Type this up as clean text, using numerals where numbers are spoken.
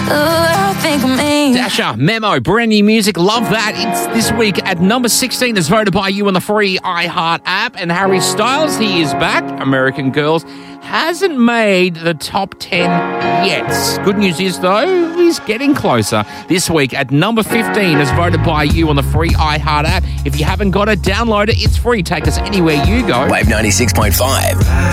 world think of me. Dasha, Memo, brand new music. Love that. It's this week at number 16 as voted by you on the free iHeart app. And Harry Styles, he is back. American Girls hasn't made the top 10 yet. Good news is, though, he's getting closer. This week at number 15 as voted by you on the free iHeart app. If you haven't got it, download it. It's free. Take us anywhere you go. Wave 96.5.